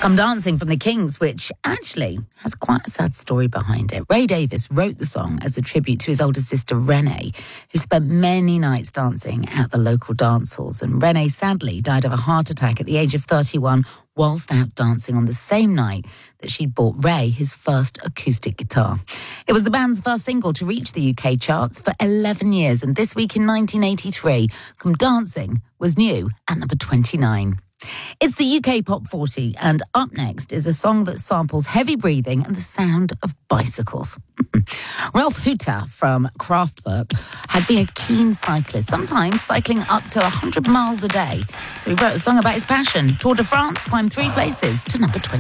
Come Dancing from the Kings, which actually has quite a sad story behind it. Ray Davies wrote the song as a tribute to his older sister, Renee, who spent many nights dancing at the local dance halls. And Renee sadly died of a heart attack at the age of 31 whilst out dancing on the same night that she'd bought Ray his first acoustic guitar. It was the band's first single to reach the UK charts for 11 years. And this week in 1983, Come Dancing was new at number 29. It's the UK Pop 40, and up next is a song that samples heavy breathing and the sound of bicycles. Ralph Hütter from Kraftwerk had been a keen cyclist, sometimes cycling up to 100 miles a day. So he wrote a song about his passion. Tour de France climbed 3 places to number 20.